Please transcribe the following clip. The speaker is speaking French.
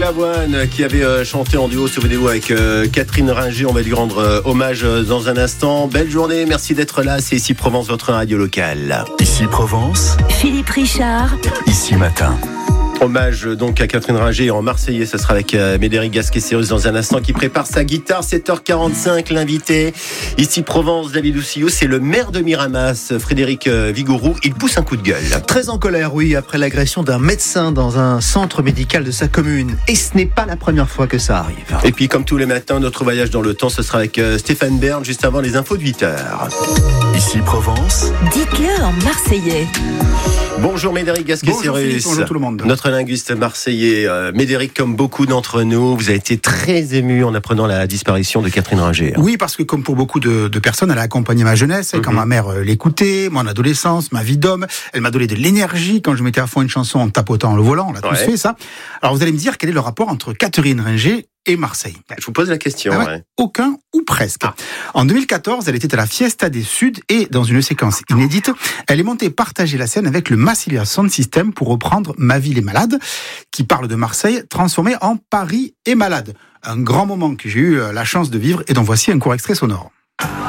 Lavoine qui avait chanté en duo, souvenez-vous, avec Catherine Ringer. On va lui rendre hommage dans un instant. Belle journée, merci d'être là. C'est Ici Provence, votre radio locale. Ici Provence, Philippe Richard. Ici Matin. Hommage donc à Catherine Ringer en marseillais. Ça sera avec Médéric Gasquet-Sérieux dans un instant qui prépare sa guitare. 7h45, l'invité. Ici Provence, David Oussillou, c'est le maire de Miramas, Frédéric Vigourou. Il pousse un coup de gueule. Très en colère, oui, après l'agression d'un médecin dans un centre médical de sa commune. Et ce n'est pas la première fois que ça arrive. Et puis comme tous les matins, notre voyage dans le temps, ce sera avec Stéphane Bern, juste avant les infos de 8h. Ici Provence, Dites-le en marseillais. Bonjour Médéric Gasquet-Sérieux. Bonjour tout le monde. Notre linguiste marseillais. Médéric, comme beaucoup d'entre nous, vous avez été très ému en apprenant la disparition de Catherine Ringer. Oui, parce que comme pour beaucoup de personnes, elle a accompagné ma jeunesse. Quand ma mère l'écoutait, mon adolescence, ma vie d'homme, elle m'a donné de l'énergie quand je mettais à fond une chanson en tapotant le volant. On l'a tous fait, ça. Alors vous allez me dire, quel est le rapport entre Catherine Ringer et Marseille? Je vous pose la question. Aucun ou presque. En 2014, elle était à la Fiesta des Suds et dans une séquence inédite, elle est montée partager la scène avec le Massilia Sound System pour reprendre Ma ville est malade, qui parle de Marseille transformée en Paris est malade. Un grand moment que j'ai eu la chance de vivre et dont voici un court extrait sonore.